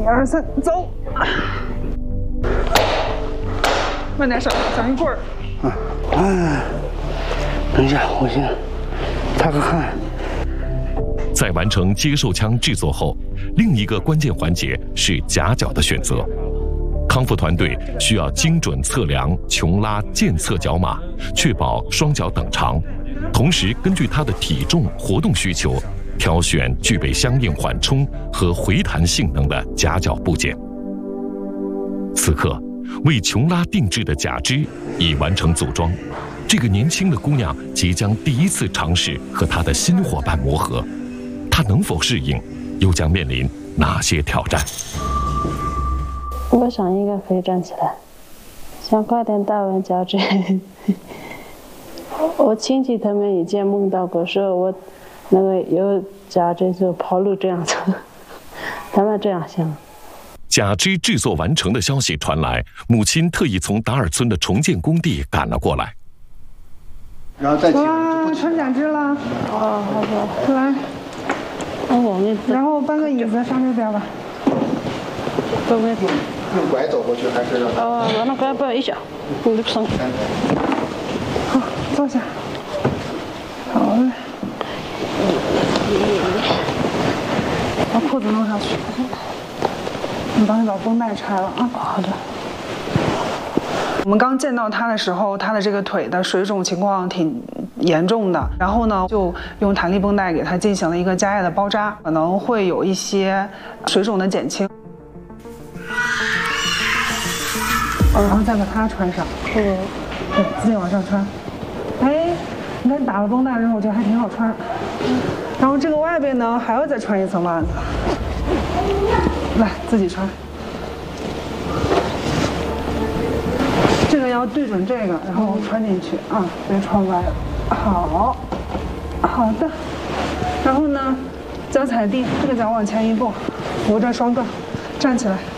1、2、3，走。慢点，小心棍儿。 等一下，我先擦个汗。 在完成接受枪制作后，另一个关键环节是夹角的选择。康复团队需要精准测量琼拉健侧脚码，确保双脚等长，同时根据他的体重、活动需求，挑选具备相应缓冲和回弹性能的夹角部件。此刻，为琼拉定制的假肢已完成组装。这个年轻的姑娘即将第一次尝试和她的新伙伴磨合，她能否适应，又将面临哪些挑战？ 我想应该可以站起来，想快点打完假肢。我亲戚他们以前梦到过，说我那个有假肢就跑路这样子，他们这样想。 假肢制作完成的消息传来，母亲特意从达尔村的重建工地赶了过来。 然后再穿假肢了。 哦，好的。 来， 我们然后搬个椅子上这边吧。 都没动。 用拐走过去还是？ 让那拐不一下，你就松。 好，坐下。好嘞。把裤子弄上去。你帮你把绷带拆了啊。 好的。 我们刚见到他的时候，他的这个腿的水肿情况挺严重的，然后呢，就用弹力绷带给他进行了一个加压的包扎，可能会有一些水肿的减轻。然后再把它穿上，对，自己往上穿。哎，你看打了绷带之后，我觉得还挺好穿。然后这个外边呢，还要再穿一层袜子。来，自己穿。这个要对准这个，然后穿进去啊，别穿歪了。好，好的。然后呢，脚踩地，这个脚往前一步，扶着双杠，站起来。